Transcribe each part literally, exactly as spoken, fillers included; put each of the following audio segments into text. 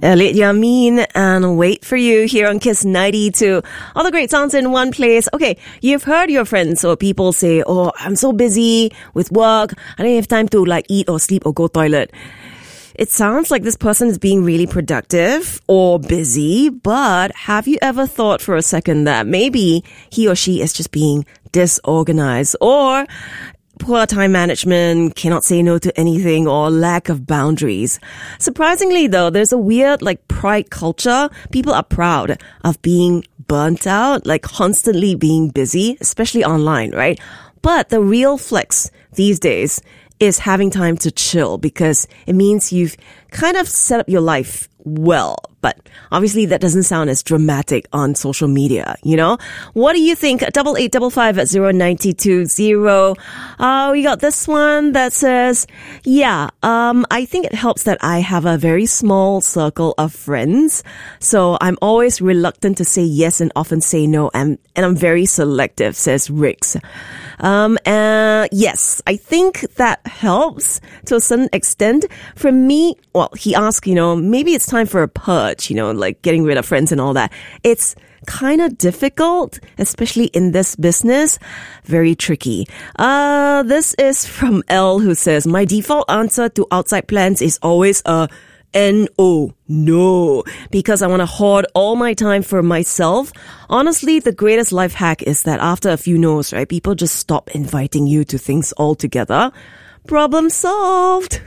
Elliot Yamin and Wait For You here on Kiss ninety-two. All the great songs in one place. Okay, you've heard your friends or people say, oh, I'm so busy with work. I don't have time to like eat or sleep or go toilet. It sounds like this person is being really productive or busy, but have you ever thought for a second that maybe he or she is just being disorganized or poor time management, cannot say no to anything, or lack of boundaries? Surprisingly though, there's a weird like pride culture. People are proud of being burnt out, like constantly being busy, especially online, right? But the real flex these days is having time to chill, because it means you've kind of set up your life well. But obviously that doesn't sound as dramatic on social media, you know? What do you think? Double eight double five at zero ninety two zero. Uh, we got this one that says, yeah, um, I think it helps that I have a very small circle of friends. So I'm always reluctant to say yes and often say no. And, and I'm very selective, says Rix. Um, uh, yes, I think that helps to a certain extent. For me, well, he asked, you know, maybe it's time for a purge, you know, like getting rid of friends and all that. It's kind of difficult, especially in this business. Very tricky. Uh, this is from L, who says, my default answer to outside plans is always a no, no, because I want to hoard all my time for myself. Honestly, the greatest life hack is that after a few no's, right, people just stop inviting you to things altogether. Problem solved.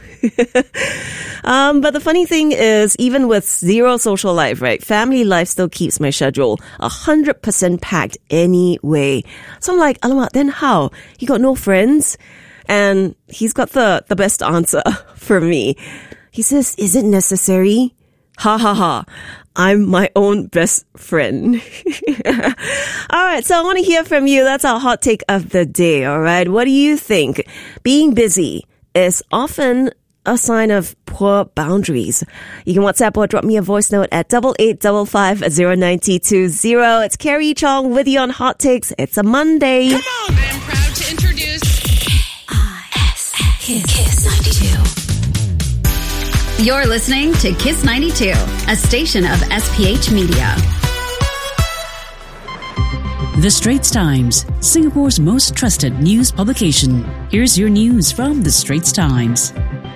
um, but the funny thing is, even with zero social life, right, family life still keeps my schedule a hundred percent packed anyway. So I'm like, alamak, then how? You got no friends? And he's got the, the best answer for me. He says, is it necessary? Ha ha ha. I'm my own best friend. All right, so I want to hear from you. That's our hot take of the day, all right? What do you think? Being busy is often a sign of poor boundaries. You can WhatsApp or drop me a voice note at double eight double five zero nine two zero. It's Carrie Chong with you on Hot Takes. It's a Monday. Come on! I'm proud to introduce I S Kiss, Kiss ninety-two. You're listening to Kiss ninety-two, a station of S P H Media. The Straits Times, Singapore's most trusted news publication. Here's your news from The Straits Times.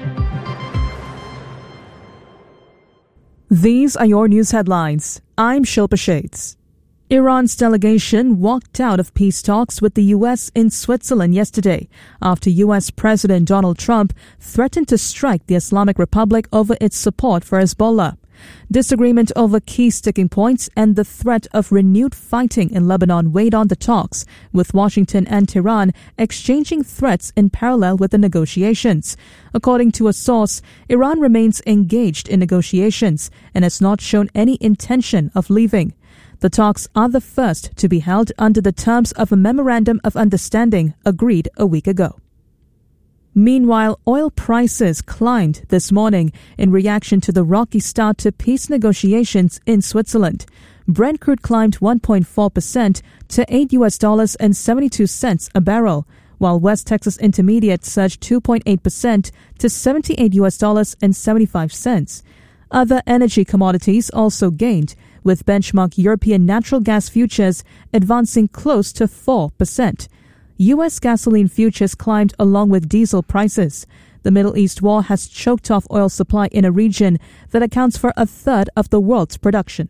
These are your news headlines. I'm Shilpa Shades. Iran's delegation walked out of peace talks with the U S in Switzerland yesterday after U S President Donald Trump threatened to strike the Islamic Republic over its support for Hezbollah. Disagreement over key sticking points and the threat of renewed fighting in Lebanon weighed on the talks, with Washington and Tehran exchanging threats in parallel with the negotiations. According to a source, Iran remains engaged in negotiations and has not shown any intention of leaving. The talks are the first to be held under the terms of a memorandum of understanding agreed a week ago. Meanwhile, oil prices climbed this morning in reaction to the rocky start to peace negotiations in Switzerland. Brent crude climbed one point four percent to eight U S dollars and seventy-two cents a barrel, while West Texas Intermediate surged two point eight percent to seventy-eight U S dollars and seventy-five cents. Other energy commodities also gained, with benchmark European natural gas futures advancing close to four percent. U S gasoline futures climbed along with diesel prices. The Middle East war has choked off oil supply in a region that accounts for a third of the world's production.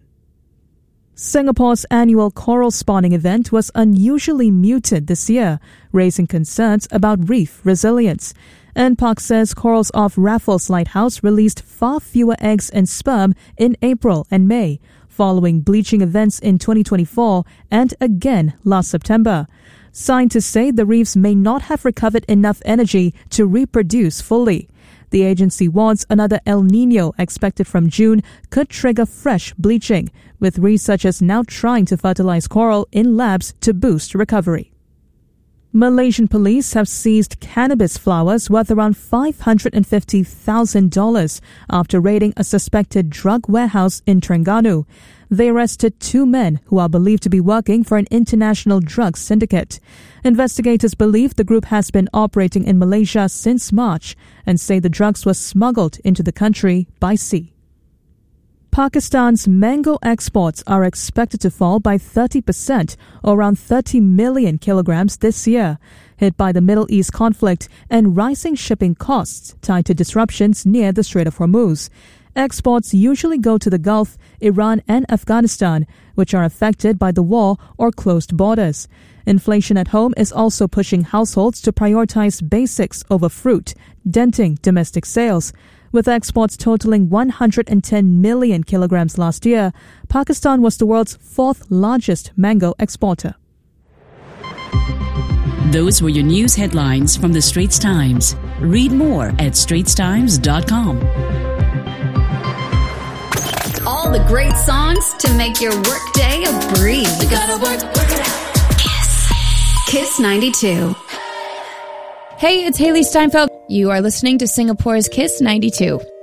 Singapore's annual coral spawning event was unusually muted this year, raising concerns about reef resilience. N P A C says corals off Raffles Lighthouse released far fewer eggs and sperm in April and May, following bleaching events in twenty twenty-four and again last September. Scientists say the reefs may not have recovered enough energy to reproduce fully. The agency warns another El Niño expected from June could trigger fresh bleaching, with researchers now trying to fertilize coral in labs to boost recovery. Malaysian police have seized cannabis flowers worth around five hundred fifty thousand dollars after raiding a suspected drug warehouse in Terengganu. They arrested two men who are believed to be working for an international drug syndicate. Investigators believe the group has been operating in Malaysia since March and say the drugs were smuggled into the country by sea. Pakistan's mango exports are expected to fall by thirty percent, or around thirty million kilograms this year, hit by the Middle East conflict and rising shipping costs tied to disruptions near the Strait of Hormuz. Exports usually go to the Gulf, Iran and Afghanistan, which are affected by the war or closed borders. Inflation at home is also pushing households to prioritize basics over fruit, denting domestic sales. With exports totaling one hundred ten million kilograms last year, Pakistan was the world's fourth largest mango exporter. Those were your news headlines from the Straits Times. Read more at straits times dot com. All the great songs to make your workday a breeze. You gotta work, work it out. Kiss. Kiss ninety-two. Hey, it's Haley Steinfeld. You are listening to Singapore's Kiss ninety-two.